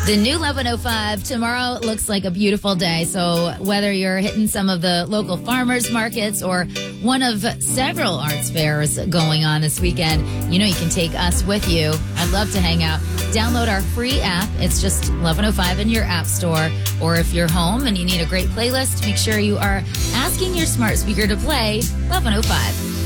The new 1105 tomorrow looks like a beautiful day. So whether you're hitting some of the local farmers markets or one of several arts fairs going on this weekend, you know you can take us with you. I'd love to hang out. Download our free app. It's just 1105 in your app store. Or if you're home and you need a great playlist, make sure you are asking your smart speaker to play 1105.